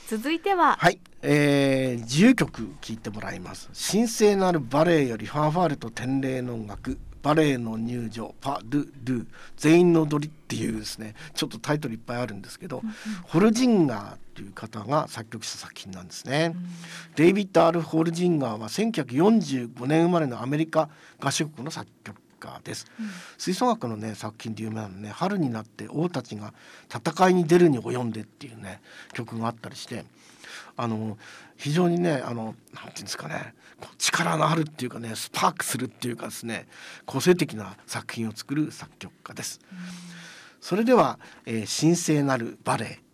続いては、 はい、自由曲聴いてもらいます。神聖なるバレエよりファンファーレと典礼の音楽、バレエの入場、パ・ドゥ・ドゥ、全員の踊りっていうですね、ちょっとタイトルいっぱいあるんですけど、ホルジンガーっていう方が作曲した作品なんですね。デイビッド・アル・ホルジンガーは1945年生まれのアメリカ合衆国の作曲家です。吹奏楽のね作品で有名なのね、春になって王たちが戦いに出るに及んでっていうね曲があったりして、非常にねなんていうんですかね、力のあるっていうかね、スパークするっていうかですね、個性的な作品を作る作曲家です。それでは、神聖なるバレエ